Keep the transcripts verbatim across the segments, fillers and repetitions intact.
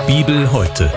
Bibel heute.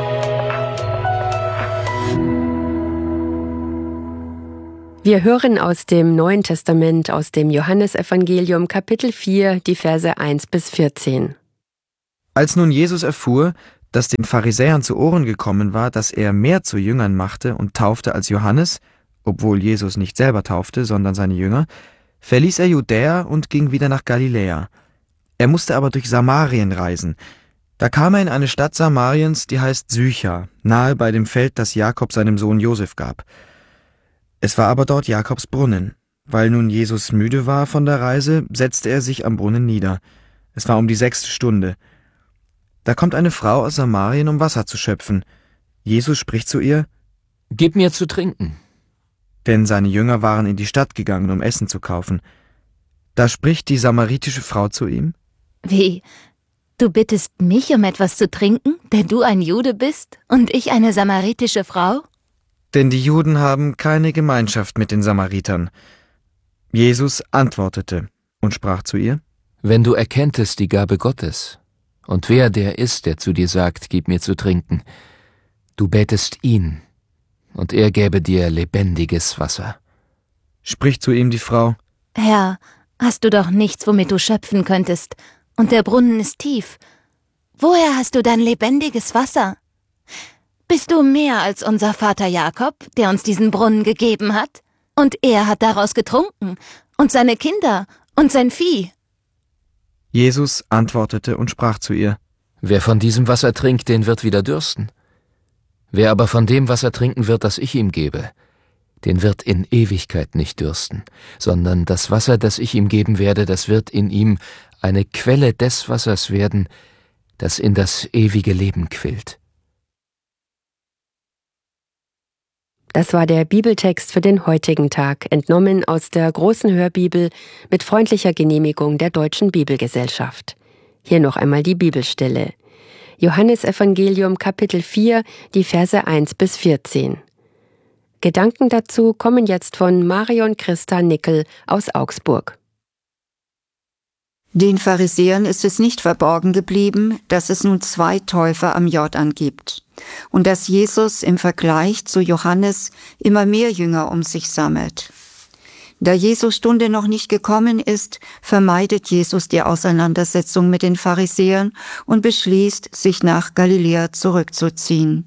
Wir hören aus dem Neuen Testament, aus dem Johannesevangelium, Kapitel vier, die Verse eins bis vierzehn. Als nun Jesus erfuhr, dass den Pharisäern zu Ohren gekommen war, dass er mehr zu Jüngern machte und taufte als Johannes, obwohl Jesus nicht selber taufte, sondern seine Jünger, verließ er Judäa und ging wieder nach Galiläa. Er musste aber durch Samarien reisen. Da kam er in eine Stadt Samariens, die heißt Sychar, nahe bei dem Feld, das Jakob seinem Sohn Josef gab. Es war aber dort Jakobs Brunnen. Weil nun Jesus müde war von der Reise, setzte er sich am Brunnen nieder. Es war um die sechste Stunde. Da kommt eine Frau aus Samarien, um Wasser zu schöpfen. Jesus spricht zu ihr: »Gib mir zu trinken.« Denn seine Jünger waren in die Stadt gegangen, um Essen zu kaufen. Da spricht die samaritische Frau zu ihm: »Wie, du bittest mich um etwas zu trinken, der du ein Jude bist und ich eine samaritische Frau?« Denn die Juden haben keine Gemeinschaft mit den Samaritern. Jesus antwortete und sprach zu ihr: »Wenn du erkenntest die Gabe Gottes und wer der ist, der zu dir sagt, gib mir zu trinken, du bätest ihn, und er gäbe dir lebendiges Wasser.« Spricht zu ihm die Frau: »Herr, hast du doch nichts, womit du schöpfen könntest, und der Brunnen ist tief. Woher hast du dein lebendiges Wasser? Bist du mehr als unser Vater Jakob, der uns diesen Brunnen gegeben hat? Und er hat daraus getrunken, und seine Kinder und sein Vieh.« Jesus antwortete und sprach zu ihr: »Wer von diesem Wasser trinkt, den wird wieder dürsten. Wer aber von dem Wasser trinken wird, das ich ihm gebe, den wird in Ewigkeit nicht dürsten, sondern das Wasser, das ich ihm geben werde, das wird in ihm eine Quelle des Wassers werden, das in das ewige Leben quillt.« Das war der Bibeltext für den heutigen Tag, entnommen aus der Großen Hörbibel mit freundlicher Genehmigung der Deutschen Bibelgesellschaft. Hier noch einmal die Bibelstelle. Johannesevangelium Kapitel vier, die Verse eins bis vierzehn. Gedanken dazu kommen jetzt von Marion Christa Nickel aus Augsburg. Den Pharisäern ist es nicht verborgen geblieben, dass es nun zwei Täufer am Jordan gibt und dass Jesus im Vergleich zu Johannes immer mehr Jünger um sich sammelt. Da Jesu Stunde noch nicht gekommen ist, vermeidet Jesus die Auseinandersetzung mit den Pharisäern und beschließt, sich nach Galiläa zurückzuziehen.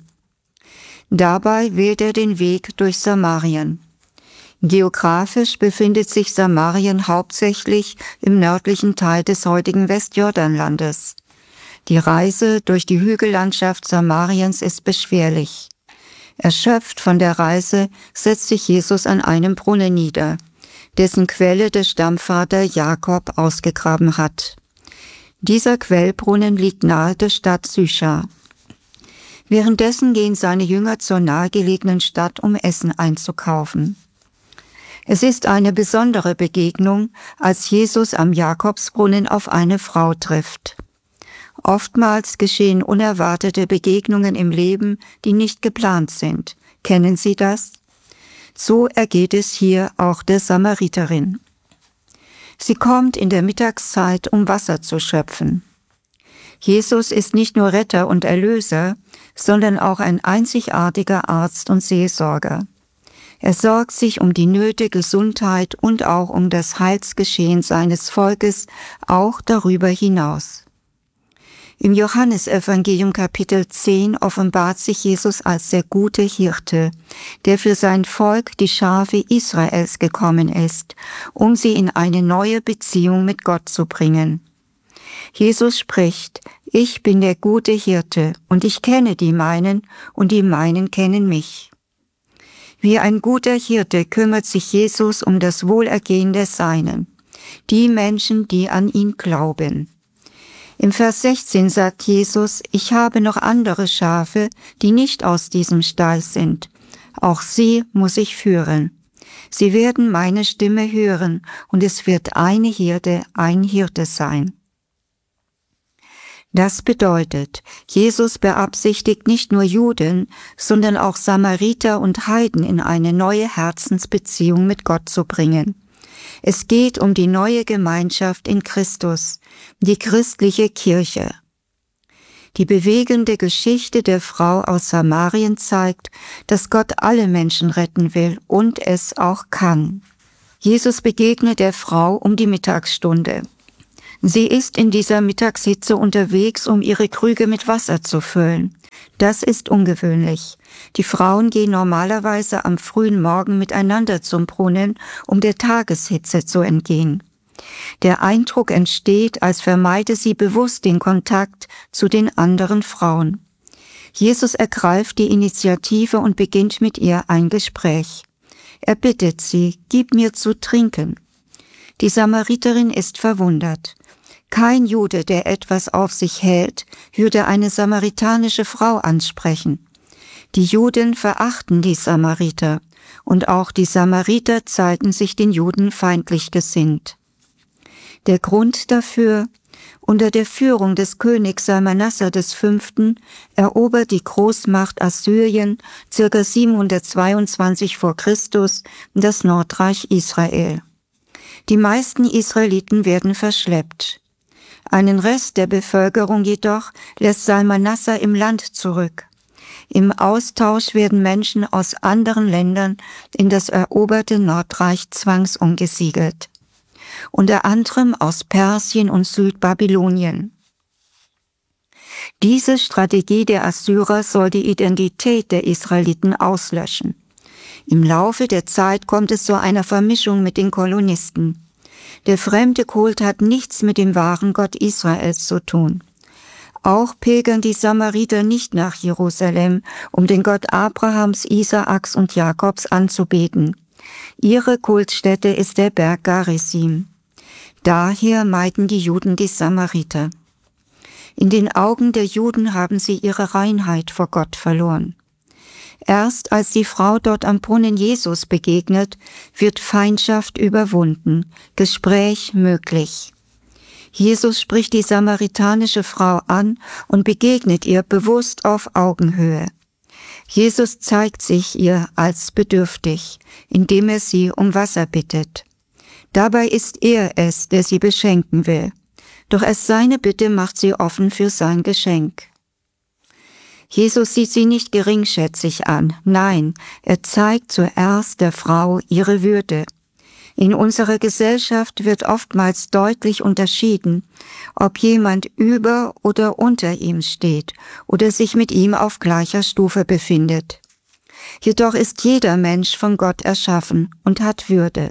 Dabei wählt er den Weg durch Samarien. Geografisch befindet sich Samarien hauptsächlich im nördlichen Teil des heutigen Westjordanlandes. Die Reise durch die Hügellandschaft Samariens ist beschwerlich. Erschöpft von der Reise setzt sich Jesus an einem Brunnen nieder, dessen Quelle der Stammvater Jakob ausgegraben hat. Dieser Quellbrunnen liegt nahe der Stadt Sychar. Währenddessen gehen seine Jünger zur nahegelegenen Stadt, um Essen einzukaufen. Es ist eine besondere Begegnung, als Jesus am Jakobsbrunnen auf eine Frau trifft. Oftmals geschehen unerwartete Begegnungen im Leben, die nicht geplant sind. Kennen Sie das? So ergeht es hier auch der Samariterin. Sie kommt in der Mittagszeit, um Wasser zu schöpfen. Jesus ist nicht nur Retter und Erlöser, sondern auch ein einzigartiger Arzt und Seelsorger. Er sorgt sich um die Nöte, Gesundheit und auch um das Heilsgeschehen seines Volkes, auch darüber hinaus. Im Johannesevangelium Kapitel zehn offenbart sich Jesus als der gute Hirte, der für sein Volk, die Schafe Israels, gekommen ist, um sie in eine neue Beziehung mit Gott zu bringen. Jesus spricht: »Ich bin der gute Hirte, und ich kenne die meinen, und die meinen kennen mich.« Wie ein guter Hirte kümmert sich Jesus um das Wohlergehen der Seinen, die Menschen, die an ihn glauben. Im Vers sechzehn sagt Jesus: »Ich habe noch andere Schafe, die nicht aus diesem Stall sind. Auch sie muss ich führen. Sie werden meine Stimme hören, und es wird eine Hirte, ein Hirte sein.« Das bedeutet, Jesus beabsichtigt nicht nur Juden, sondern auch Samariter und Heiden in eine neue Herzensbeziehung mit Gott zu bringen. Es geht um die neue Gemeinschaft in Christus, die christliche Kirche. Die bewegende Geschichte der Frau aus Samarien zeigt, dass Gott alle Menschen retten will und es auch kann. Jesus begegnet der Frau um die Mittagsstunde. Sie ist in dieser Mittagshitze unterwegs, um ihre Krüge mit Wasser zu füllen. Das ist ungewöhnlich. Die Frauen gehen normalerweise am frühen Morgen miteinander zum Brunnen, um der Tageshitze zu entgehen. Der Eindruck entsteht, als vermeide sie bewusst den Kontakt zu den anderen Frauen. Jesus ergreift die Initiative und beginnt mit ihr ein Gespräch. Er bittet sie, gib mir zu trinken. Die Samariterin ist verwundert. Kein Jude, der etwas auf sich hält, würde eine samaritanische Frau ansprechen. Die Juden verachten die Samariter, und auch die Samariter zeigten sich den Juden feindlich gesinnt. Der Grund dafür: unter der Führung des Königs Salmanassar V. erobert die Großmacht Assyrien ca. siebenhundertzweiundzwanzig vor Christus das Nordreich Israel. Die meisten Israeliten werden verschleppt. Einen Rest der Bevölkerung jedoch lässt Salmanassar im Land zurück. Im Austausch werden Menschen aus anderen Ländern in das eroberte Nordreich zwangsumgesiedelt. Unter anderem aus Persien und Südbabylonien. Diese Strategie der Assyrer soll die Identität der Israeliten auslöschen. Im Laufe der Zeit kommt es zu einer Vermischung mit den Kolonisten. Der fremde Kult hat nichts mit dem wahren Gott Israels zu tun. Auch pilgern die Samariter nicht nach Jerusalem, um den Gott Abrahams, Isaaks und Jakobs anzubeten. Ihre Kultstätte ist der Berg Garizim. Daher meiden die Juden die Samariter. In den Augen der Juden haben sie ihre Reinheit vor Gott verloren. Erst als die Frau dort am Brunnen Jesus begegnet, wird Feindschaft überwunden, Gespräch möglich. Jesus spricht die samaritanische Frau an und begegnet ihr bewusst auf Augenhöhe. Jesus zeigt sich ihr als bedürftig, indem er sie um Wasser bittet. Dabei ist er es, der sie beschenken will. Doch erst seine Bitte macht sie offen für sein Geschenk. Jesus sieht sie nicht geringschätzig an. Nein, er zeigt zuerst der Frau ihre Würde. In unserer Gesellschaft wird oftmals deutlich unterschieden, ob jemand über oder unter ihm steht oder sich mit ihm auf gleicher Stufe befindet. Jedoch ist jeder Mensch von Gott erschaffen und hat Würde.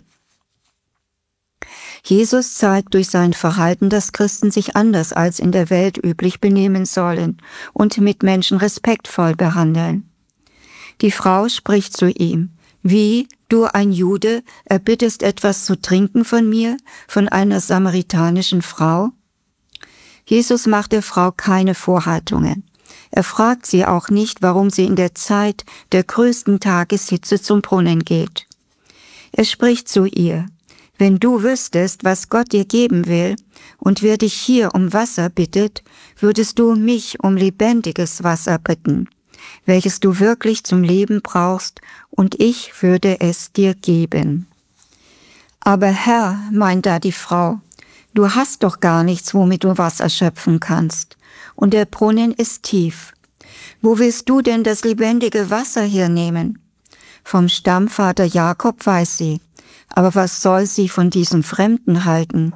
Jesus zeigt durch sein Verhalten, dass Christen sich anders als in der Welt üblich benehmen sollen und Mitmenschen respektvoll behandeln. Die Frau spricht zu ihm: Wie, du ein Jude, erbittest etwas zu trinken von mir, von einer samaritanischen Frau? Jesus macht der Frau keine Vorhaltungen. Er fragt sie auch nicht, warum sie in der Zeit der größten Tageshitze zum Brunnen geht. Er spricht zu ihr: Wenn du wüsstest, was Gott dir geben will und wer dich hier um Wasser bittet, würdest du mich um lebendiges Wasser bitten, welches du wirklich zum Leben brauchst, und ich würde es dir geben. Aber Herr, meint da die Frau, du hast doch gar nichts, womit du Wasser schöpfen kannst, und der Brunnen ist tief. Wo willst du denn das lebendige Wasser hernehmen? Vom Stammvater Jakob weiß sie, aber was soll sie von diesem Fremden halten?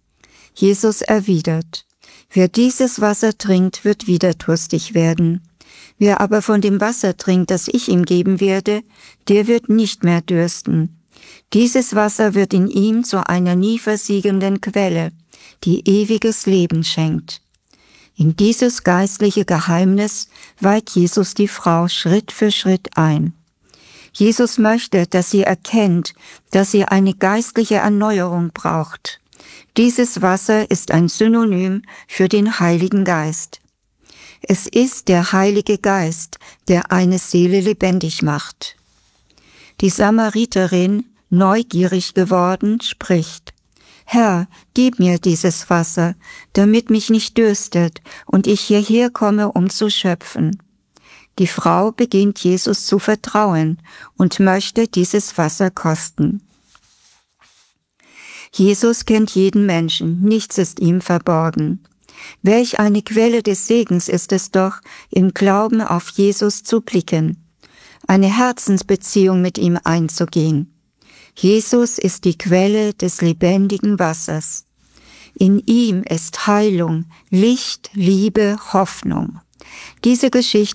Jesus erwidert: Wer dieses Wasser trinkt, wird wieder durstig werden. Wer aber von dem Wasser trinkt, das ich ihm geben werde, der wird nicht mehr dürsten. Dieses Wasser wird in ihm zu einer nie versiegenden Quelle, die ewiges Leben schenkt. In dieses geistliche Geheimnis weiht Jesus die Frau Schritt für Schritt ein. Jesus möchte, dass sie erkennt, dass sie eine geistliche Erneuerung braucht. Dieses Wasser ist ein Synonym für den Heiligen Geist. Es ist der Heilige Geist, der eine Seele lebendig macht. Die Samariterin, neugierig geworden, spricht: Herr, gib mir dieses Wasser, damit mich nicht dürstet und ich hierher komme, um zu schöpfen. Die Frau beginnt Jesus zu vertrauen und möchte dieses Wasser kosten. Jesus kennt jeden Menschen, nichts ist ihm verborgen. Welch eine Quelle des Segens ist es doch, im Glauben auf Jesus zu blicken, eine Herzensbeziehung mit ihm einzugehen. Jesus ist die Quelle des lebendigen Wassers. In ihm ist Heilung, Licht, Liebe, Hoffnung. Diese Geschichte